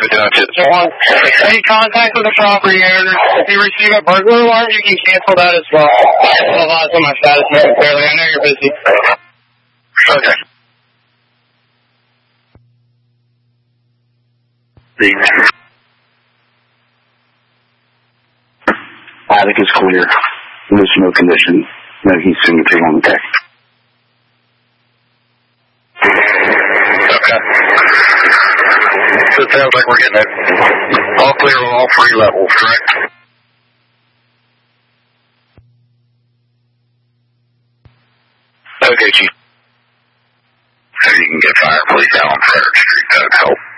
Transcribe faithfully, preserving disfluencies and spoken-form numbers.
for doing it. So on any contact with the property owner, if you receive a burglar alarm, you can cancel that as well. I'll advise on my status momentarily. I know you're busy. Okay. Attic is clear. No smoke condition. No heat signature on the deck. Okay. So it sounds like we're getting it all clear on all three levels, correct? Okay, Chief. So you can get fire police out on Frederick Street, that would help.